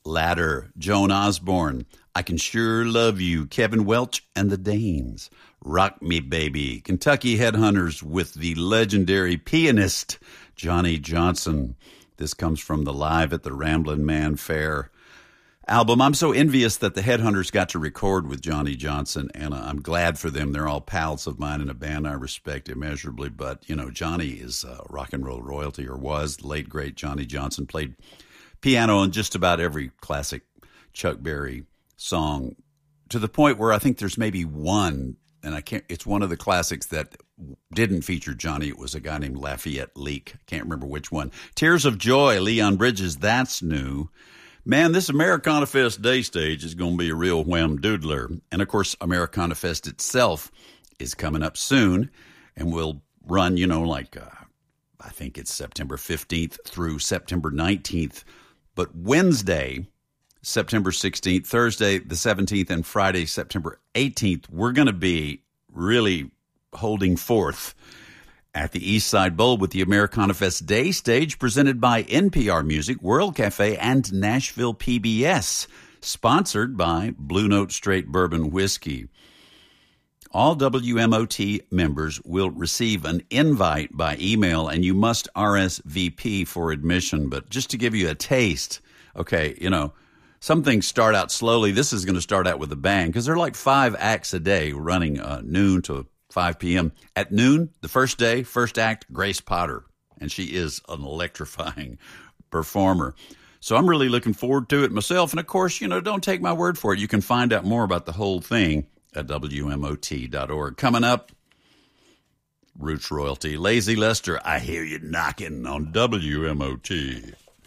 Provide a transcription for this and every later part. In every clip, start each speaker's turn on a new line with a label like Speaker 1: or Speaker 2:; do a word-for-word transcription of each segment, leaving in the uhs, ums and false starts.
Speaker 1: Ladder, Joan Osborne, I Can Sure Love You, Kevin Welch and the Danes, Rock Me Baby, Kentucky Headhunters with the legendary pianist Johnny Johnson. This comes from the Live at the Ramblin' Man Fair album. I'm so envious that the Headhunters got to record with Johnny Johnson, and I'm glad for them. They're all pals of mine in a band I respect immeasurably, but, you know, Johnny is uh, rock and roll royalty, or was. The late, great Johnny Johnson played piano on just about every classic Chuck Berry song, to the point where I think there's maybe one, and I can't, it's one of the classics that didn't feature Johnny. It was a guy named Lafayette Leak. Can't remember which one. Tears of Joy, Leon Bridges, that's new. Man, this Americana Fest day stage is going to be a real wham doodler. And, of course, Americana Fest itself is coming up soon and will run, you know, like uh, I think it's September fifteenth through September nineteenth. But Wednesday, September sixteenth, Thursday the seventeenth, and Friday, September eighteenth, we're going to be really holding forth at the East Side Bowl with the Americana Fest Day Stage, presented by N P R Music, World Cafe, and Nashville P B S, sponsored by Blue Note Straight Bourbon Whiskey. All W M O T members will receive an invite by email, and you must R S V P for admission. But just to give you a taste, okay, you know, some things start out slowly. This is going to start out with a bang, because there are like five acts a day running uh, noon to five p.m. At noon, the first day, first act, Grace Potter. And she is an electrifying performer. So I'm really looking forward to it myself. And, of course, you know, don't take my word for it. You can find out more about the whole thing at W M O T dot org. Coming up, Roots Royalty. Lazy Lester, I hear you knocking on W M O T.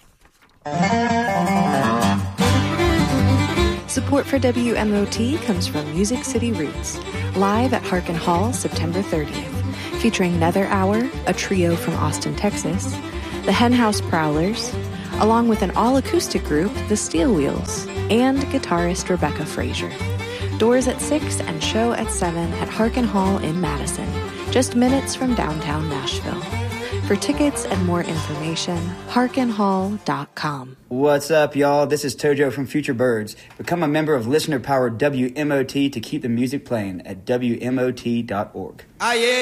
Speaker 2: Support for W M O T comes from Music City Roots, live at Harkin Hall September thirtieth, featuring Nether Hour, a trio from Austin, Texas, the Henhouse Prowlers, along with an all-acoustic group, the Steel Wheels, and guitarist Rebecca Frazier. Doors at six and show at seven at Harkin Hall in Madison, just minutes from downtown Nashville. For tickets and more information, harkin hall dot com.
Speaker 3: What's up, y'all? This is Tojo from Future Birds. Become a member of listener-powered W M O T to keep the music playing at W M O T dot org.
Speaker 4: Ah, yeah.